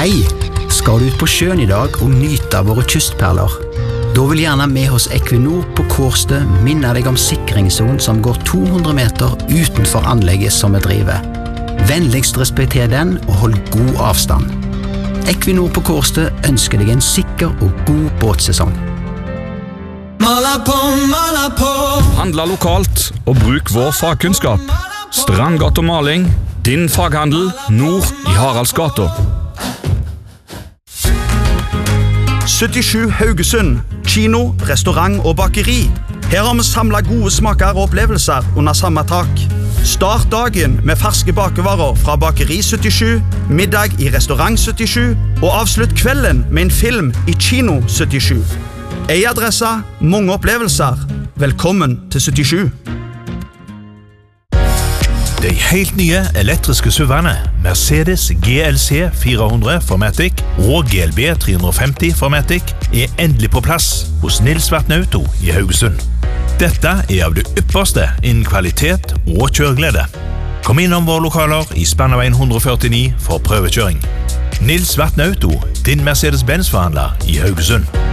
Hei! Skal du ut på sjøen I dag og nyte av våre kystperler? Da vil gjerne vi hos Equinor på Kårstø minne deg om sikringszonen som går 200 meter utenfor anlegget som vi driver. Vennligst respekter den og hold god avstand. Equinor på Kårstø ønsker deg en sikker og god båtsesong. Handla lokalt og bruk vår fagkunnskap. Strandgata Maling, din faghandel nord I Haraldsgata. 77 Haugesund, kino, restaurant og bakeri. Her har vi samlet gode smaker og opplevelser under samme tak. Start dagen med ferske bakevarer fra Bakeri 77, middag I restaurant 77 og avslutt kvelden med en film I kino 77. En adresse, mange opplevelser. Velkommen til 77. De helt nye elektriske SUV-ene Mercedes GLC 400 Formatic og GLB 350 Formatic endelig på plass hos Nils Vatne Auto I Haugesund. Dette av det ypperste innen kvalitet og kjøreglede. Kom innom våre lokaler I Spannaveien 149 for prøvekjøring. Nils Vatne Auto, din Mercedes-Benz-forhandler I Haugesund.